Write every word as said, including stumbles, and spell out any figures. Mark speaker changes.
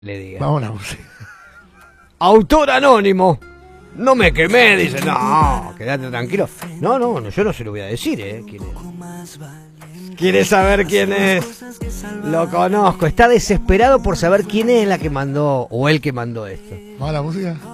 Speaker 1: le diga.
Speaker 2: Vamos a la música.
Speaker 1: Autor anónimo. No me quemé, dice. No, quédate tranquilo. No, no, no, yo no se lo voy a decir, ¿eh? ¿Quién es? ¿Quieres saber quién es? Lo conozco. Está desesperado por saber quién es la que mandó o el que mandó esto.
Speaker 2: Vamos a la música.